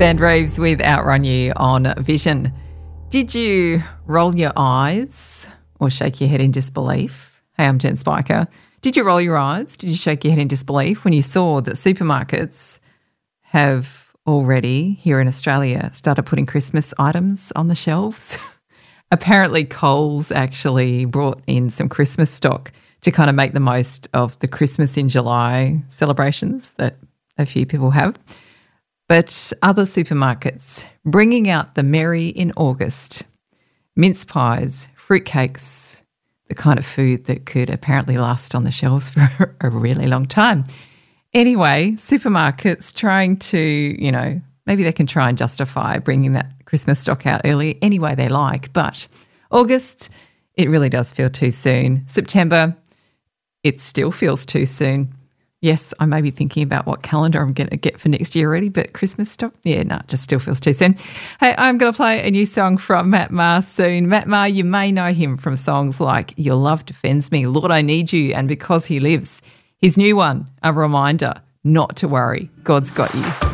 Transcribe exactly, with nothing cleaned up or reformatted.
Band Raves with Outrun You on Vision. Did you roll your eyes or shake your head in disbelief? Hey, I'm Jen Spiker. Did you roll your eyes? Did you shake your head in disbelief when you saw that supermarkets have already, here in Australia, started putting Christmas items on the shelves? Apparently Coles actually brought in some Christmas stock to kind of make the most of the Christmas in July celebrations that a few people have. But other supermarkets bringing out the merry in August, mince pies, fruitcakes, the kind of food that could apparently last on the shelves for a really long time. Anyway, supermarkets trying to, you know, maybe they can try and justify bringing that Christmas stock out early any way they like. But August, it really does feel too soon. September, it still feels too soon. Yes, I may be thinking about what calendar I'm going to get for next year already, but Christmas stock, yeah, no, it just still feels too soon. Hey, I'm going to play a new song from Matt Maher soon. Matt Maher, you may know him from songs like Your Love Defends Me, Lord I Need You, and Because He Lives. His new one, a reminder not to worry, God's got you.